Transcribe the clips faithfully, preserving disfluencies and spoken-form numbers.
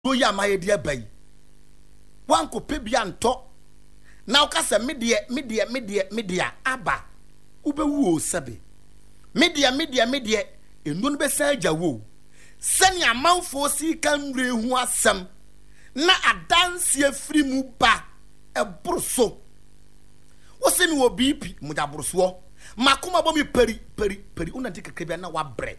go ya my dear bay. One could pay beyond talk. Now, Cassa media, media, media, media, abba. Ube woo, sabi. Media, media, media, in none beside ya woo. Send your mouth for see can re who are some. Na a dance ye free move ba a brusso. What's in your B P, Muda Bruswo? Makuma bomi peri, peri, peri, una take a cabana wa bread.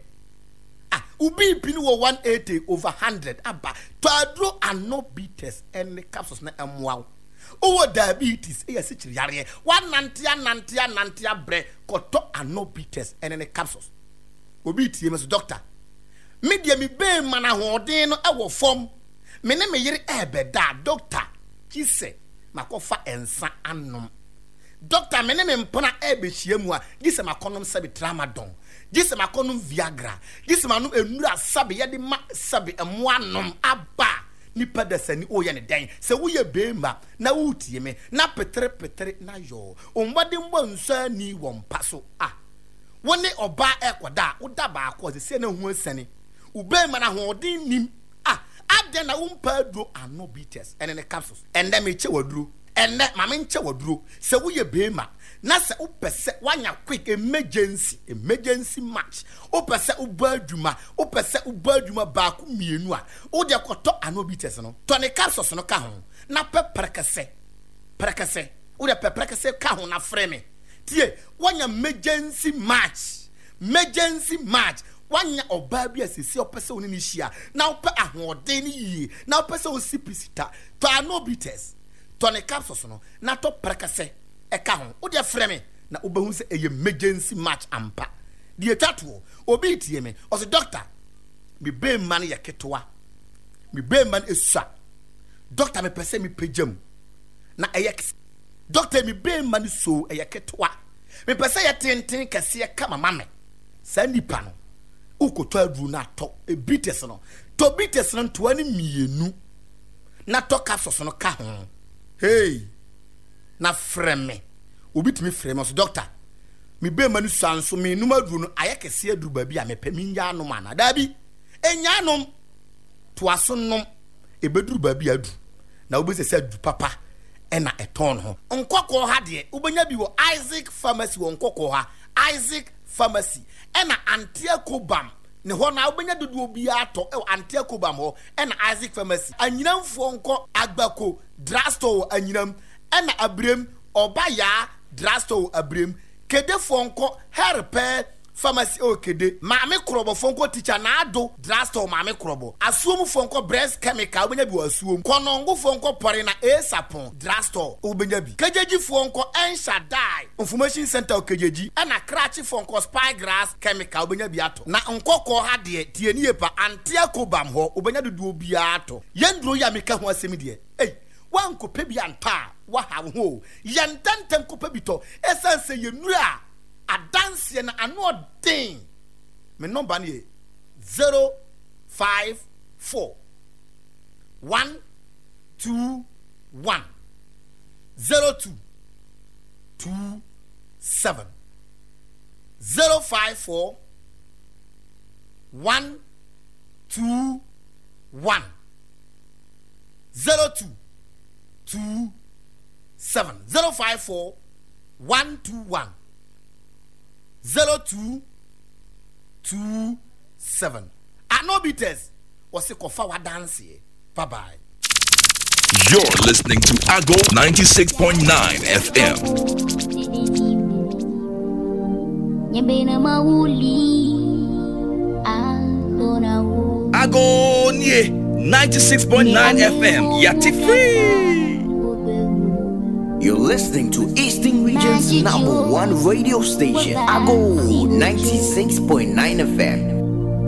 Ah, ubi pinu one eighty over hundred. Abba, to adro and no beaters and the capsules na amwao. Over diabetes, a sitch yare, one nantia, nantia, nantia bread, koto and no beaters and the capsules. Ubi T M S doctor. Media mi be mana hodeno awo form. Me ne me yiri ebe da doctor kise makofa ensa anom doctor me ne me mpona ebe hyiamu a gise makonom sabe tramadol gise makonom viagra gise manum enura sabe yede ma sabe emo anom aba nipa da sani o ye ne dan se wo ye be ma na wutie me na petre petre na yo ombade mbo nsa ni wo mpa so ah woni oba ekoda wo da ba akọ se na hu asani ube ma na hodin nim Aden na umpa dro and no beaters and in the capsules and then me che wadru and let mamma che wadru se wo ye bema na se upese wanya quick emergency emergency match upese ubaduma upese ubaduma ba ku mienu a wo de koto and no beaters no to ne capsules no ka ho na pe prekese prekese wo de pe prekese ka ho na frame tie wanya emergency match emergency match wanya oba bia sisi opese oni ni hia na ope ahoden yi na opese osipista to anobites to ne capsules no na to prekase e ka ho wo de freme na obehu se eye emergency match ampa die tatuo obi tie me o se doctor me be man ye ketoa me be man esua doctor me pese me pejam na eye doctor me be man so eye ketoa me pese ye tenten kase ye kama mame sa nipa no ukoto adru na to e bites no to bites no to ani mienu na to capsules no ka ho hey na freme obitimi freme so doctor mi be manu sanso me numa adru no ayekese adru ba bi a mepe mi nya anom ana da bi enya anom to aso nom e bedru ba bi adu na obese se adu papa e na eton ho nkokko ha de ubenya bi wo Isaac Pharmacy wo nkokko ha Isaac Pharmacy ena Antiakobam ne ho na obenya dodo obi ato e Antiakobam ho ena Isaac Pharmacy anyinamfo nko agbako drugstore anyinam ena abrem obaya drugstore abrem kedefo nko herpe pharmacy o kede maame krobo fonko teacher na ado drugstore maame krobo asuom fonko breast chemical obenya bi asuom konongo fonko pore na esapon drugstore obenya bi kejeji fonko enshadai information center kejeji na krachi fonko spygrass chemical obenya bi ato na nkoko ha de tie ni epa Antiakobam ho obenya dodo obi ato yendro ya meka ho asemi de ei wan ko pe bi anta wa ha ho yantantem ko pe bi to esanse yenura adanse na ano den me number ni zero five four one two one zero two two seven zero five four one two one zero two two seven zero five four one two one zero two two seven. Anobites was a kofa wa dance. Bye bye. You're listening to Ago ninety-six point nine F M. Ago nye ninety-six point nine F M. Yati free. You're listening to Eastern Region's number one radio station, Ago ninety-six point nine F M.